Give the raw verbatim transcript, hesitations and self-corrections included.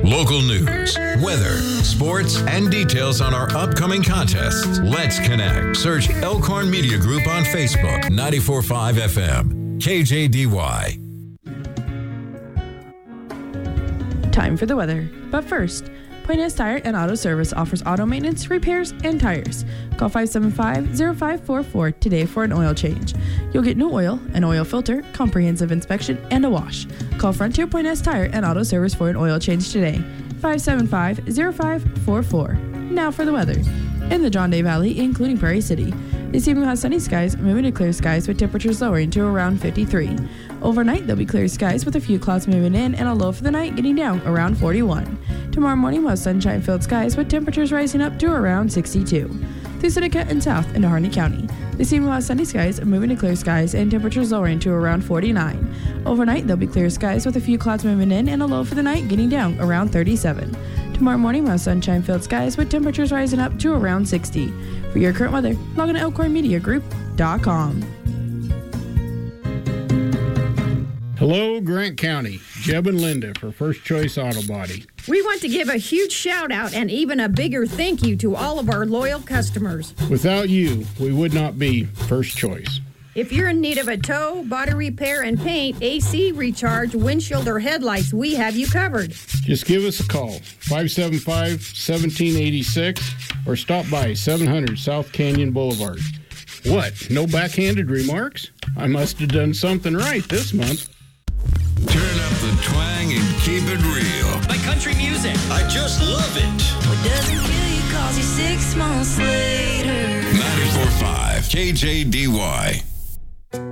Local news, weather, sports, and details on our upcoming contests. Let's connect. Search Elkhorn Media Group on Facebook, ninety-four point five F M, K J D Y. Time for the weather. But first, Points Tire and Auto Service offers auto maintenance, repairs, and tires. Call five seven five, zero five four four today for an oil change. You'll get new oil, an oil filter, comprehensive inspection, and a wash. Call Frontier Points Tire and Auto Service for an oil change today. five seven five, zero five four four. Now for the weather. In the John Day Valley, including Prairie City, this evening we'll have sunny skies, moving to clear skies with temperatures lowering to around fifty-three. Overnight, there'll be clear skies with a few clouds moving in and a low for the night getting down around forty-one. Tomorrow morning, we'll have sunshine-filled skies with temperatures rising up to around sixty-two. Through Seneca and south into Harney County, this evening we'll have sunny skies, moving to clear skies, and temperatures lowering to around forty-nine. Overnight, there'll be clear skies with a few clouds moving in and a low for the night getting down around thirty-seven. Tomorrow morning, we'll have sunshine-filled skies with temperatures rising up to around sixty. For your current weather, log on to elkhorn media group dot com. Hello, Grant County. Jeb and Linda for First Choice Auto Body. We want to give a huge shout out and even a bigger thank you to all of our loyal customers. Without you, we would not be First Choice. If you're in need of a tow, body repair and paint, A C recharge, windshield, or headlights, we have you covered. Just give us a call, five seven five, one seven eight six, or stop by seven hundred South Canyon Boulevard. What, no backhanded remarks? I must have done something right this month. Turn up the twang and keep it real. My country music. I just love it. What doesn't kill you calls you six months later. ninety-four point five K J D Y.